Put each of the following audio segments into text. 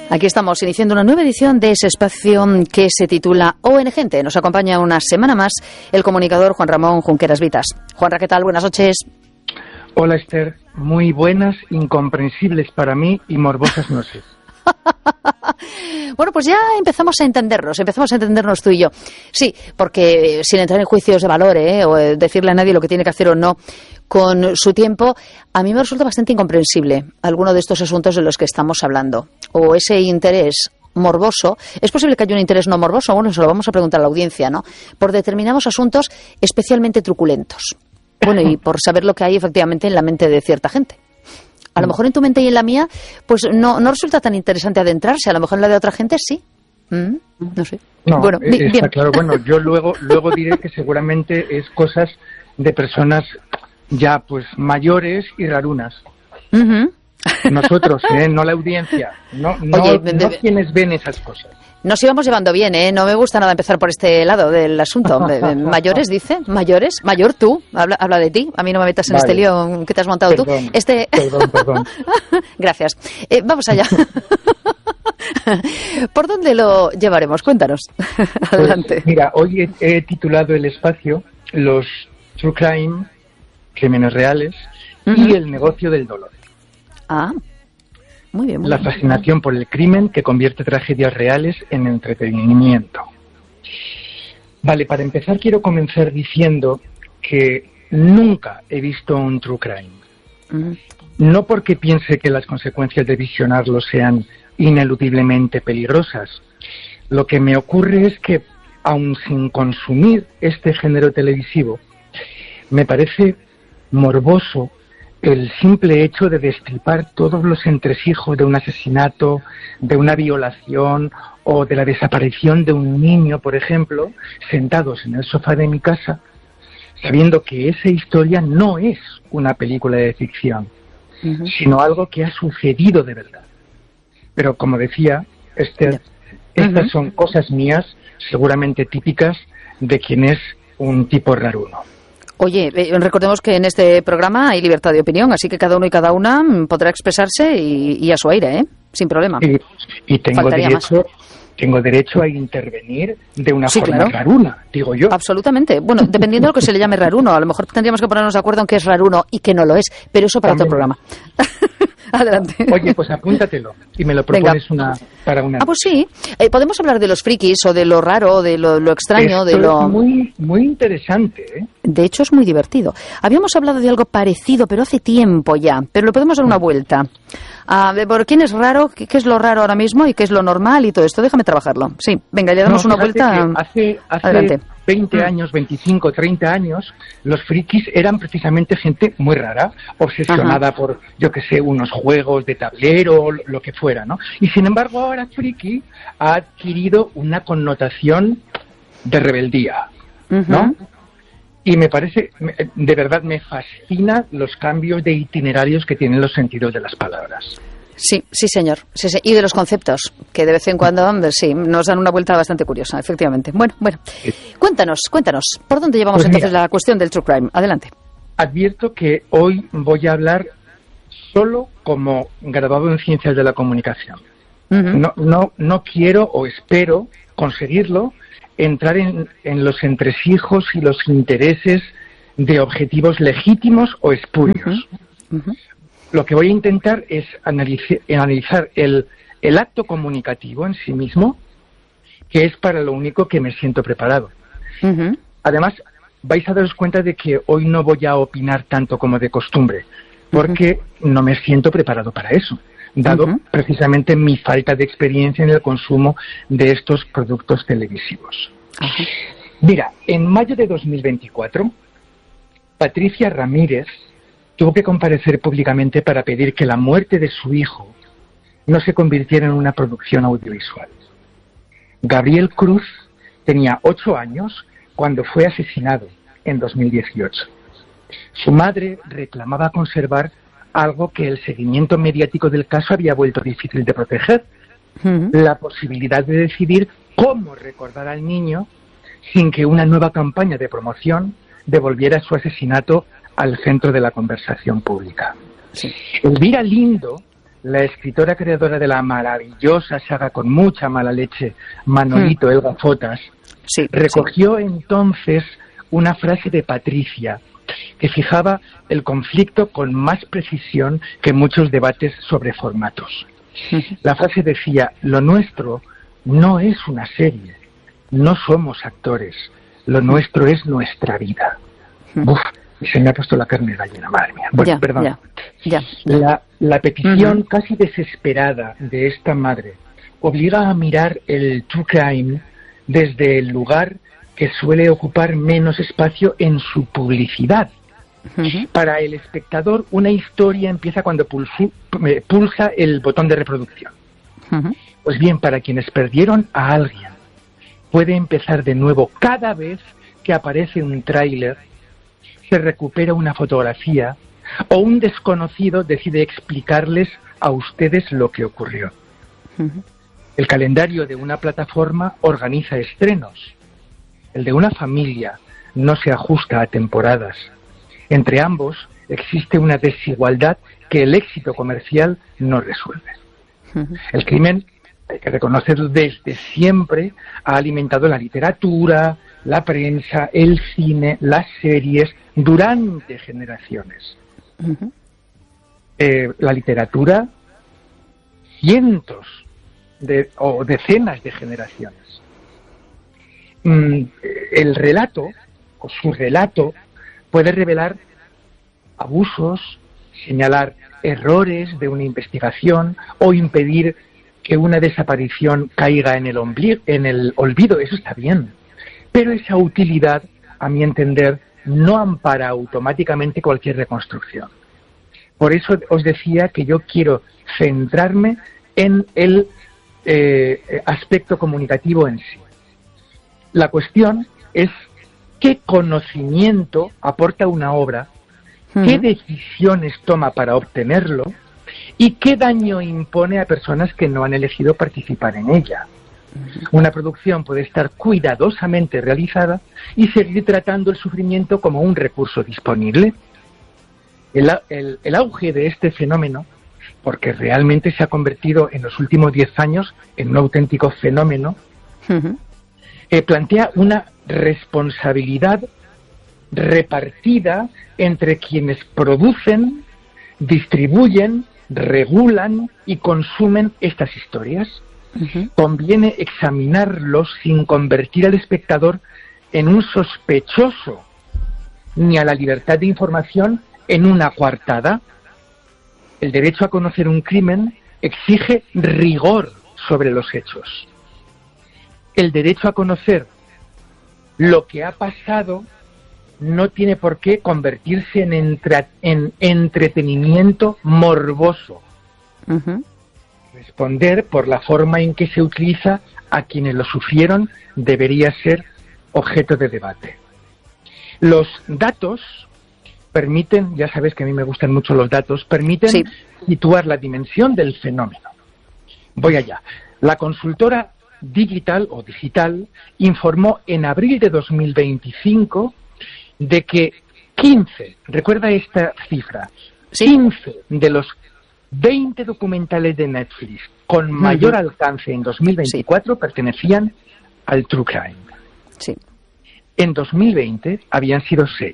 Aquí estamos iniciando una nueva edición de ese espacio que se titula ON Gente. Nos acompaña una semana más el comunicador Juan Ramón Junqueras Vitas. Juanra, ¿qué tal? Buenas noches. Hola, Esther. Muy buenas, incomprensibles para mí y morbosas noches. Bueno, pues ya empezamos a entendernos tú y yo. Sí, porque sin entrar en juicios de valor, o decirle a nadie lo que tiene que hacer o no con su tiempo, a mí me resulta bastante incomprensible alguno de estos asuntos de los que estamos hablando. O ese interés morboso, es posible que haya un interés no morboso, bueno, se lo vamos a preguntar a la audiencia, ¿no? Por determinados asuntos especialmente truculentos. Bueno, y por saber lo que hay efectivamente en la mente de cierta gente. A lo mejor en tu mente y en la mía, pues no resulta tan interesante adentrarse. A lo mejor en la de otra gente sí. No sé. No, bueno, está bien. Claro. Bueno, yo luego diré que seguramente es cosas de personas ya pues mayores y rarunas. Nosotros, no la audiencia. No quienes ven esas cosas. Nos íbamos llevando bien, ¿eh? No me gusta nada empezar por este lado del asunto. ¿Mayores, dice? ¿Mayores? ¿Mayor tú? Habla de ti. A mí no me metas en este lío que te has montado perdón, tú. Perdón. Gracias. Vamos allá. ¿Por dónde lo llevaremos? Cuéntanos. Adelante. Pues, mira, hoy he titulado el espacio Los True Crime, crímenes reales, y el negocio del dolor. Ah, muy bien. La fascinación por el crimen que convierte tragedias reales en entretenimiento. Vale, para empezar quiero comenzar diciendo que nunca he visto un true crime. No porque piense que las consecuencias de visionarlo sean ineludiblemente peligrosas. Lo que me ocurre es que, aun sin consumir este género televisivo, me parece morboso el simple hecho de destripar todos los entresijos de un asesinato, de una violación o de la desaparición de un niño, por ejemplo, sentados en el sofá de mi casa, sabiendo que esa historia no es una película de ficción, sino algo que ha sucedido de verdad. Pero como decía Esther, estas son cosas mías, seguramente típicas de quien es un tipo raruno. Oye, recordemos que en este programa hay libertad de opinión, así que cada uno y cada una podrá expresarse y a su aire, sin problema. Y tengo derecho a intervenir de una forma raruna, digo yo. Absolutamente. Bueno, dependiendo de lo que se le llame raruno, a lo mejor tendríamos que ponernos de acuerdo en qué es raruno y qué no lo es, pero eso para otro programa. Adelante. Oye, pues apúntatelo y me lo propones para una. Ah, pues sí. Podemos hablar de los frikis o de lo raro, de lo extraño, Esto es muy interesante, ¿eh? De hecho, es muy divertido. Habíamos hablado de algo parecido, pero hace tiempo ya. Pero le podemos dar una vuelta. ¿Por quién es raro? ¿Qué es lo raro ahora mismo? ¿Y qué es lo normal? Y todo esto. Déjame trabajarlo. Sí, venga, le damos una vuelta. Hace Adelante. 20 años, 25, 30 años, los frikis eran precisamente gente muy rara, obsesionada por, yo que sé, unos juegos de tablero, lo que fuera, ¿no? Y sin embargo, ahora friki ha adquirido una connotación de rebeldía, ¿no? Y me parece, de verdad, me fascina los cambios de itinerarios que tienen los sentidos de las palabras. Sí, señor. Sí. Y de los conceptos, que de vez en cuando, sí, nos dan una vuelta bastante curiosa, efectivamente. Bueno. Cuéntanos, ¿por dónde llevamos entonces la cuestión del true crime? Adelante. Advierto que hoy voy a hablar solo como graduado en Ciencias de la Comunicación. No quiero o espero conseguirlo entrar en los entresijos y los intereses de objetivos legítimos o espurios. Lo que voy a intentar es analizar el acto comunicativo en sí mismo, que es para lo único que me siento preparado. Además, vais a daros cuenta de que hoy no voy a opinar tanto como de costumbre, porque no me siento preparado para eso, dado precisamente mi falta de experiencia en el consumo de estos productos televisivos. Mira, en mayo de 2024, Patricia Ramírez tuvo que comparecer públicamente para pedir que la muerte de su hijo no se convirtiera en una producción audiovisual. Gabriel Cruz tenía 8 años cuando fue asesinado en 2018. Su madre reclamaba conservar algo que el seguimiento mediático del caso había vuelto difícil de proteger, la posibilidad de decidir cómo recordar al niño sin que una nueva campaña de promoción devolviera su asesinato al centro de la conversación pública. Elvira Lindo la escritora creadora de la maravillosa saga con mucha mala leche, Manolito Elga Fotas, recogió entonces una frase de Patricia que fijaba el conflicto con más precisión que muchos debates sobre formatos. La frase decía: lo nuestro no es una serie, no somos actores, lo nuestro es nuestra vida. Uf, se me ha puesto la carne de gallina, madre mía. Bueno, perdón. La petición casi desesperada de esta madre obliga a mirar el true crime desde el lugar que suele ocupar menos espacio en su publicidad. Para el espectador, una historia empieza cuando pulsa el botón de reproducción. Pues bien, para quienes perdieron a alguien, puede empezar de nuevo cada vez que aparece un tráiler, se recupera una fotografía o un desconocido decide explicarles a ustedes lo que ocurrió. El calendario de una plataforma organiza estrenos. El de una familia no se ajusta a temporadas. Entre ambos existe una desigualdad que el éxito comercial no resuelve. El crimen, hay que reconocerlo, desde siempre ha alimentado la literatura, la prensa, el cine, las series, durante generaciones. La literatura, cientos o decenas de generaciones. El relato, o su relato, puede revelar abusos, señalar errores de una investigación o impedir que una desaparición caiga en el olvido. Eso está bien. Pero esa utilidad, a mi entender, no ampara automáticamente cualquier reconstrucción. Por eso os decía que yo quiero centrarme en el aspecto comunicativo en sí. La cuestión es qué conocimiento aporta una obra, qué decisiones toma para obtenerlo y qué daño impone a personas que no han elegido participar en ella. Una producción puede estar cuidadosamente realizada y seguir tratando el sufrimiento como un recurso disponible. El auge de este fenómeno, porque realmente se ha convertido en los últimos 10 años en un auténtico fenómeno, plantea una responsabilidad repartida entre quienes producen, distribuyen, regulan y consumen estas historias. Conviene examinarlos sin convertir al espectador en un sospechoso, ni a la libertad de información en una coartada. El derecho a conocer un crimen exige rigor sobre los hechos. El derecho a conocer lo que ha pasado no tiene por qué convertirse en entretenimiento morboso. Responder por la forma en que se utiliza a quienes lo sufrieron debería ser objeto de debate. Los datos permiten, ya sabes que a mí me gustan mucho los datos, permiten situar la dimensión del fenómeno. Voy allá. La consultora Digital informó en abril de 2025 de que 15, recuerda esta cifra, 15 de los 20 documentales de Netflix con mayor alcance en 2024 pertenecían al True Crime. En 2020 habían sido 6.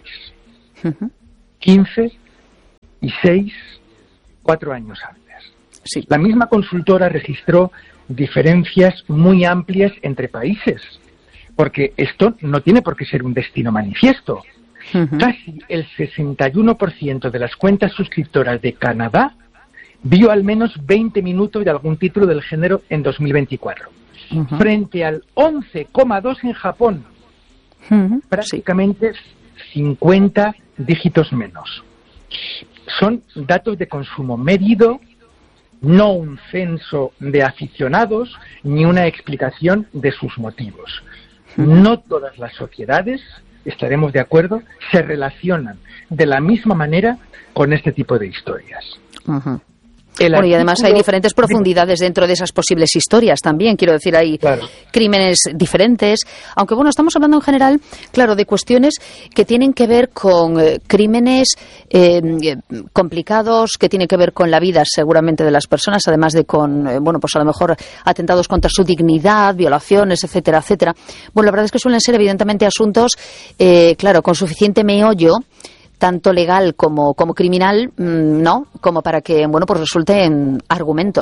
15 y 6, 4 años antes. La misma consultora registró diferencias muy amplias entre países, porque esto no tiene por qué ser un destino manifiesto. Casi el 61% de las cuentas suscriptoras de Canadá vio al menos 20 minutos de algún título del género en 2024, frente al 11,2% en Japón, prácticamente 50 dígitos menos. Son datos de consumo medido, no un censo de aficionados ni una explicación de sus motivos. No todas las sociedades, estaremos de acuerdo, se relacionan de la misma manera con este tipo de historias. Bueno, y además hay diferentes profundidades dentro de esas posibles historias también, quiero decir, hay crímenes diferentes, aunque bueno, estamos hablando en general, claro, de cuestiones que tienen que ver con crímenes complicados, que tienen que ver con la vida seguramente de las personas, además de con, bueno, pues a lo mejor atentados contra su dignidad, violaciones, etcétera, etcétera. Bueno, la verdad es que suelen ser evidentemente asuntos, claro, con suficiente meollo, tanto legal como criminal, ¿no? Como para que, bueno, pues resulten argumentos.